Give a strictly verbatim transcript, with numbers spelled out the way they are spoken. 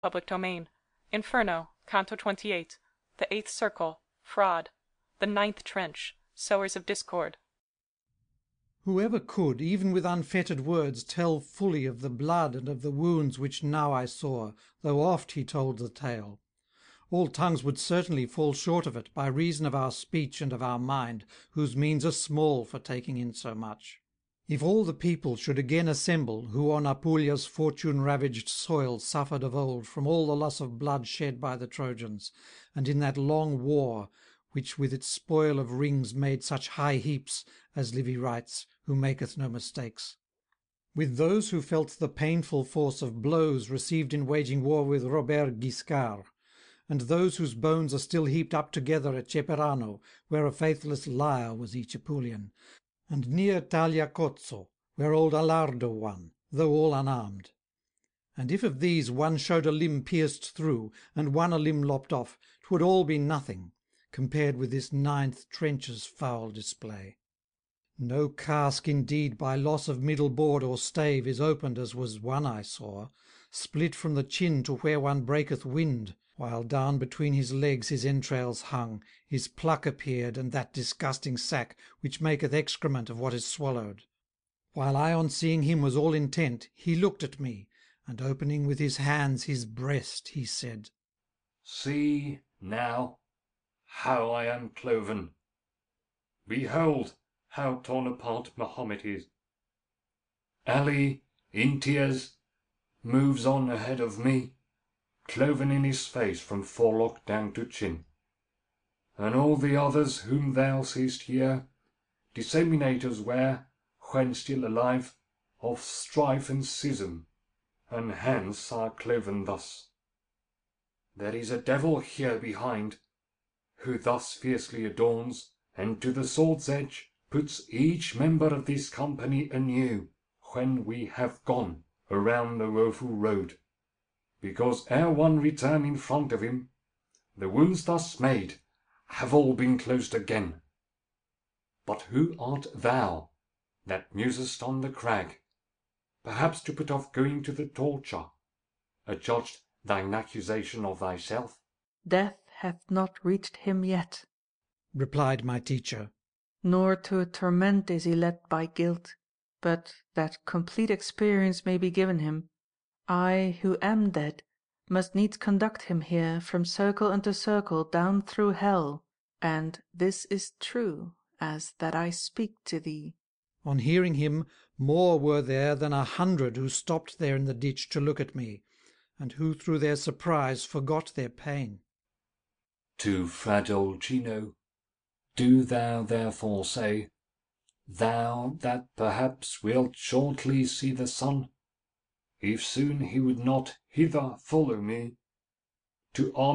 Public Domain. Inferno, Canto twenty-eight. The Eighth Circle. Fraud. The Ninth Trench. Sowers of Discord. Whoever could, even with unfettered words, tell fully of the blood and of the wounds which now I saw, though oft he told the tale? All tongues would certainly fall short of it, by reason of our speech and of our mind, whose means are small for taking in so much. If all the people should again assemble, who on Apulia's fortune-ravaged soil suffered of old from all the loss of blood shed by the Trojans, and in that long war, which with its spoil of rings made such high heaps, as Livy writes, who maketh no mistakes; with those who felt the painful force of blows received in waging war with Robert Guiscard, and those whose bones are still heaped up together at Ceperano, where a faithless liar was each Apulian, and near Tagliacozzo, where old Alardo won, though all unarmed. And if of these one showed a limb pierced through, and one a limb lopped off, 'twould all be nothing, compared with this ninth trench's foul display. No cask indeed by loss of middle board or stave is opened as was one I saw, split from the chin to where one breaketh wind, while down between his legs his entrails hung, his pluck appeared, and that disgusting sack which maketh excrement of what is swallowed. While I on seeing him was all intent, he looked at me, and opening with his hands his breast, he said, See, now, how I am cloven. Behold how torn apart Mahomet is. Ali in tears moves on ahead of me, cloven in his face from forelock down to chin. And all the others whom thou seest here, disseminators were, when still alive, of strife and schism, and hence are cloven thus. There is a devil here behind, who thus fiercely adorns, and to the sword's edge puts each member of this company anew, when we have gone around the woeful road, because ere one return in front of him, the wounds thus made have all been closed again. But who art thou that musest on the crag, perhaps to put off going to the torture, adjudged thine accusation of thyself? Death hath not reached him yet, replied my teacher. Nor to a torment is he led by guilt, but that complete experience may be given him, I, who am dead, must needs conduct him here from circle unto circle down through hell, and this is true, as that I speak to thee. On hearing him, more were there than a hundred who stopped there in the ditch to look at me, and who through their surprise forgot their pain. To Fra Gino, do thou therefore say, thou that perhaps wilt shortly see the sun, if soon he would not hither follow me, to honor